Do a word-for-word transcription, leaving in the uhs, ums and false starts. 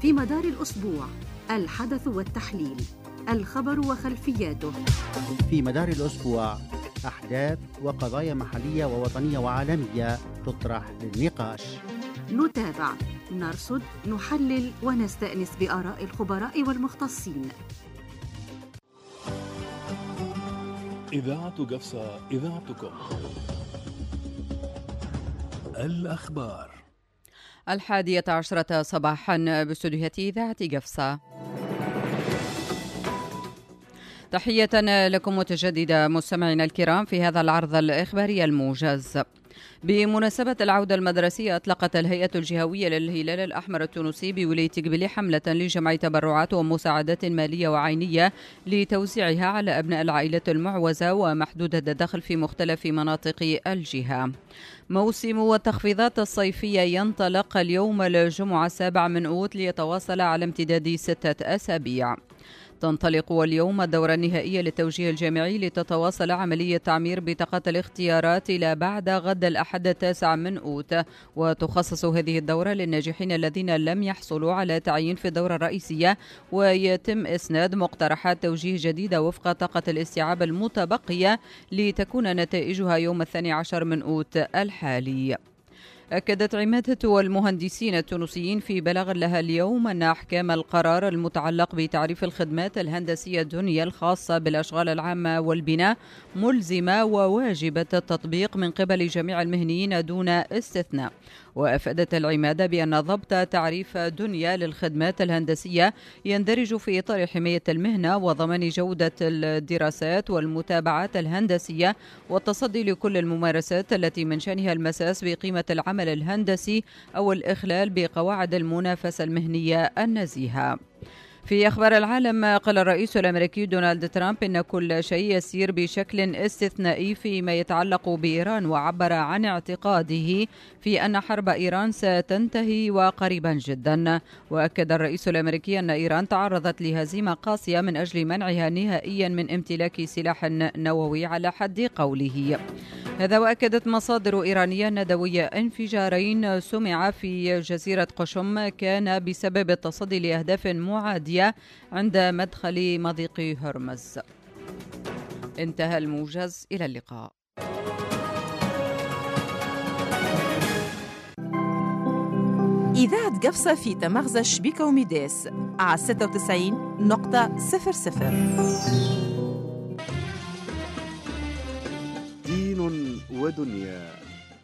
في مدار الأسبوع الحدث والتحليل، الخبر وخلفياته. في مدار الأسبوع أحداث وقضايا محلية ووطنية وعالمية تطرح للنقاش. نتابع، نرصد، نحلل ونستأنس بآراء الخبراء والمختصين. إذاعة قفصة، إذاعتكم. الأخبار الحادية عشرة صباحا باستوديوهات إذاعة قفصة. تحية لكم متجددة مستمعينا الكرام في هذا العرض الإخباري الموجز. بمناسبة العودة المدرسية، أطلقت الهيئة الجهوية للهلال الأحمر التونسي بولاية إقبيلية حملة لجمع تبرعات ومساعدات مالية وعينية لتوزيعها على أبناء العائلات المعوزة ومحدودة الدخل في مختلف مناطق الجهة. موسم التخفيضات الصيفية ينطلق اليوم الجمعة السابع من أوت ليتواصل على امتداد ستة أسابيع. تنطلق اليوم الدورة النهائية للتوجيه الجامعي لتتواصل عملية تعمير بطاقة الاختيارات إلى بعد غد الأحد التاسع من أوت، وتخصص هذه الدورة للناجحين الذين لم يحصلوا على تعيين في الدورة الرئيسية، ويتم إسناد مقترحات توجيه جديدة وفق طاقة الاستيعاب المتبقية لتكون نتائجها يوم الثاني عشر من أوت الحالي. أكدت عمادة المهندسين التونسيين في بلاغ لها اليوم أن أحكام القرار المتعلق بتعريف الخدمات الهندسية الدنيا الخاصة بالأشغال العامة والبناء ملزمة وواجبة التطبيق من قبل جميع المهنيين دون استثناء. وأفادت العمادة بأن ضبط تعريف دنيا للخدمات الهندسية يندرج في إطار حماية المهنة وضمان جودة الدراسات والمتابعات الهندسية والتصدي لكل الممارسات التي من شأنها المساس بقيمة العمل الهندسي أو الإخلال بقواعد المنافسة المهنية النزيهة. في أخبار العالم، قال الرئيس الأمريكي دونالد ترامب إن كل شيء يسير بشكل استثنائي فيما يتعلق بإيران، وعبر عن اعتقاده في أن حرب إيران ستنتهي وقريبا جدا. وأكد الرئيس الأمريكي أن إيران تعرضت لهزيمة قاسية من أجل منعها نهائيا من امتلاك سلاح نووي على حد قوله. هذا وأكدت مصادر إيرانية أن دوي انفجارين سمع في جزيرة قشم كان بسبب التصدي لأهداف معادية عند مدخل مضيق هرمز. انتهى الموجز، إلى اللقاء. إذاعة قفصة في تمغزى شبيكة وميداس على ستة وتسعين نقطة صفر صفر. دين ودنيا.